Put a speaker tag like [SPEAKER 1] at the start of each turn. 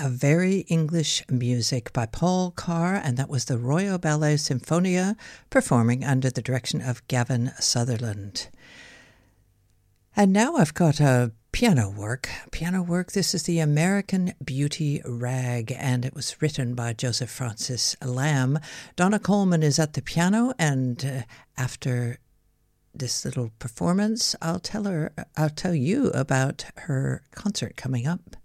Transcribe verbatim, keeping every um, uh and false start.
[SPEAKER 1] a very English music by Paul Carr, and that was the Royal Ballet Sinfonia performing under the direction of Gavin Sutherland. And now I've got a piano work. Piano work, this is the American Beauty Rag, and it was written by Joseph Francis Lamb. Donna Coleman is at the piano, and uh, after this little performance, I'll tell her, I'll tell you about her concert coming up.